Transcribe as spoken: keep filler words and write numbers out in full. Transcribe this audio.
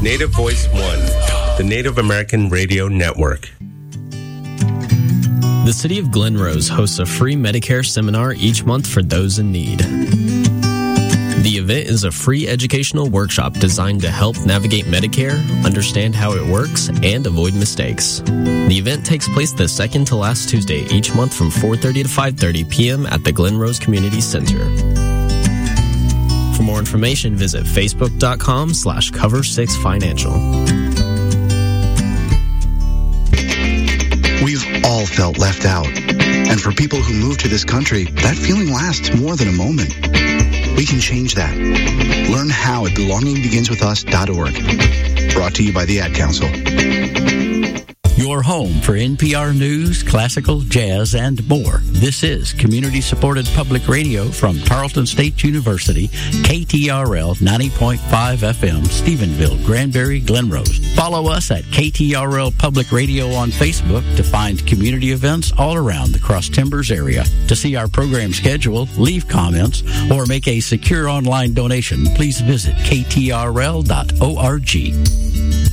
Native Voice One, the Native American Radio Network. The City of Glen Rose hosts a free Medicare seminar each month for those in need. The event is a free educational workshop designed to help navigate Medicare, understand how it works, and avoid mistakes. The event takes place the second to last Tuesday each month from four thirty to five thirty p.m. at the Glen Rose Community Center. For more information, visit facebook.com slash cover six financial. We've all felt left out. And for people who move to this country, that feeling lasts more than a moment. We can change that. Learn how at belonging begins with us dot org. Brought to you by the Ad Council. Your home for N P R News, classical, jazz, and more. This is community-supported public radio from Tarleton State University, K T R L ninety point five F M, Stephenville, Granbury, Glen Rose. Follow us at K T R L Public Radio on Facebook to find community events all around the Cross Timbers area. To see our program schedule, leave comments, or make a secure online donation, please visit K T R L dot org.